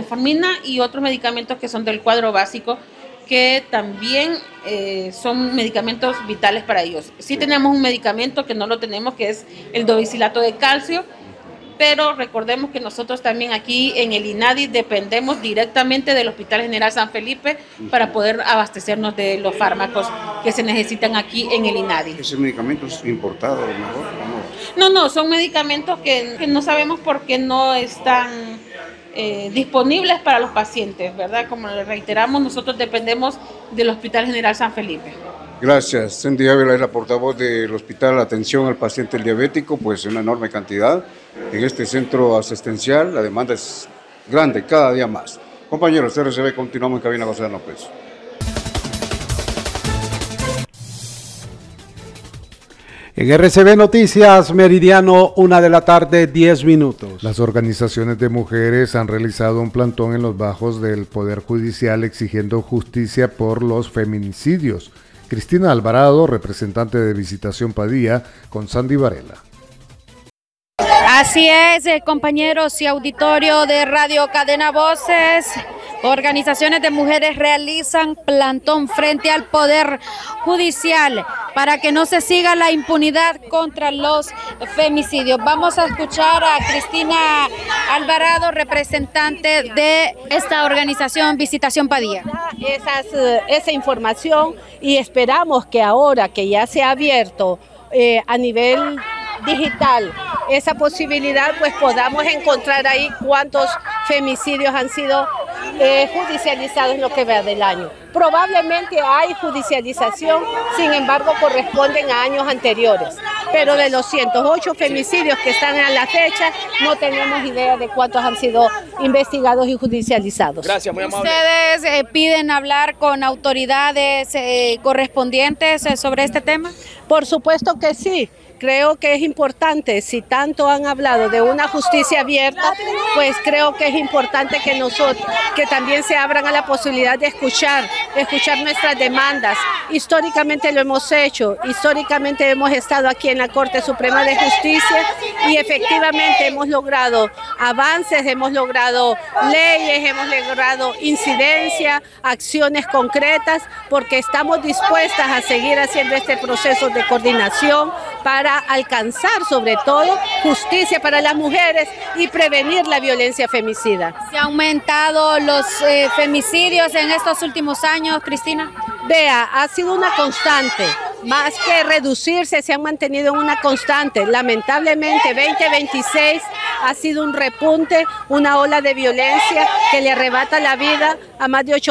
metformina y otros medicamentos que son del cuadro básico, que también son medicamentos vitales para ellos. Sí tenemos un medicamento que no lo tenemos, que es el dovicilato de calcio, pero recordemos que nosotros también aquí en el INADI dependemos directamente del Hospital General San Felipe para poder abastecernos de los fármacos que se necesitan aquí en el INADI. ¿Ese medicamento es importado mejor o no? No, son medicamentos que no sabemos por qué no están disponibles para los pacientes, ¿verdad? Como le reiteramos, nosotros dependemos del Hospital General San Felipe. Gracias. Cindy Ávila es la portavoz del Hospital Atención al Paciente Diabético, pues una enorme cantidad en este centro asistencial. La demanda es grande, cada día más. Compañeros, RCB, continuamos en cabina José López. En RCB Noticias, Meridiano, 1:10 p.m. Las organizaciones de mujeres han realizado un plantón en los bajos del Poder Judicial exigiendo justicia por los feminicidios. Cristina Alvarado, representante de Visitación Padilla, con Sandy Varela. Así es, compañeros y auditorio de Radio Cadena Voces. Organizaciones de mujeres realizan plantón frente al Poder Judicial para que no se siga la impunidad contra los femicidios. Vamos a escuchar a Cristina Alvarado, representante de esta organización Visitación Padilla. Esa información, y esperamos que ahora que ya se ha abierto a nivel digital esa posibilidad, pues podamos encontrar ahí cuántos femicidios han sido judicializados en lo que va del año. Probablemente hay judicialización, sin embargo corresponden a años anteriores, pero de los 108 femicidios que están a la fecha no tenemos idea de cuántos han sido investigados y judicializados. Gracias, muy amable. ¿Ustedes piden hablar con autoridades correspondientes sobre este tema? Por supuesto que sí. Creo que es importante, si tanto han hablado de una justicia abierta, pues creo que es importante que nosotros, que también se abran a la posibilidad de escuchar nuestras demandas. Históricamente lo hemos hecho, históricamente hemos estado aquí en la Corte Suprema de Justicia y efectivamente hemos logrado avances, hemos logrado leyes, hemos logrado incidencia, acciones concretas, porque estamos dispuestas a seguir haciendo este proceso de coordinación para alcanzar sobre todo justicia para las mujeres y prevenir la violencia femicida. ¿Se han aumentado los femicidios en estos últimos años, Cristina? Vea, ha sido una constante, más que reducirse, se han mantenido en una constante. Lamentablemente 2026 ha sido un repunte, una ola de violencia que le arrebata la vida a más de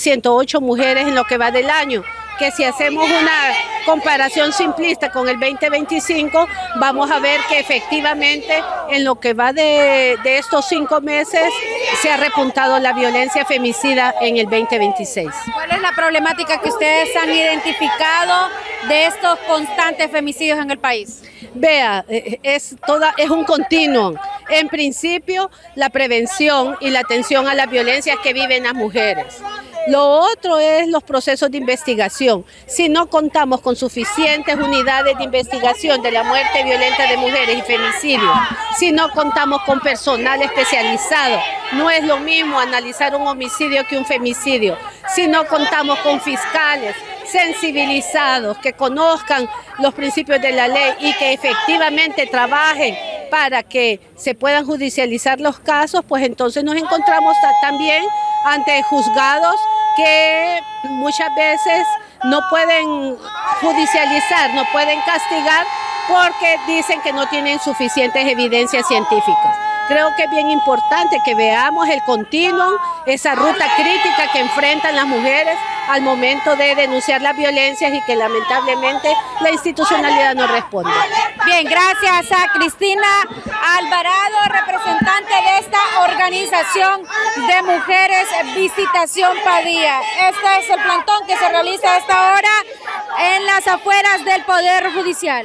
108 mujeres en lo que va del año. Que si hacemos una comparación simplista con el 2025, vamos a ver que efectivamente en lo que va de estos 5 meses se ha repuntado la violencia femicida en el 2026. ¿Cuál es la problemática que ustedes han identificado de estos constantes femicidios en el país? Vea, es un continuo. En principio, la prevención y la atención a las violencias que viven las mujeres. Lo otro es los procesos de investigación. Si no contamos con suficientes unidades de investigación de la muerte violenta de mujeres y femicidios, si no contamos con personal especializado, no es lo mismo analizar un homicidio que un femicidio. Si no contamos con fiscales sensibilizados, que conozcan los principios de la ley y que efectivamente trabajen para que se puedan judicializar los casos, pues entonces nos encontramos también ante juzgados que muchas veces no pueden judicializar, no pueden castigar porque dicen que no tienen suficientes evidencias científicas. Creo que es bien importante que veamos el continuum, esa ruta crítica que enfrentan las mujeres al momento de denunciar las violencias y que lamentablemente la institucionalidad no responde. Bien, gracias a Cristina Alvarado, representante de esta organización de mujeres Visitación Padilla. Este es el plantón que se realiza a esta hora en las afueras del Poder Judicial.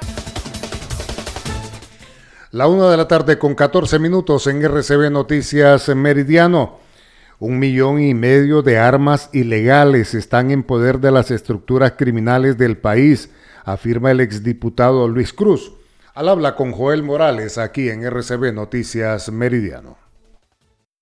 La 1:14 p.m. en RCB Noticias Meridiano. 1,5 millones de armas ilegales están en poder de las estructuras criminales del país, afirma el exdiputado Luis Cruz. Al habla con Joel Morales aquí en RCB Noticias Meridiano.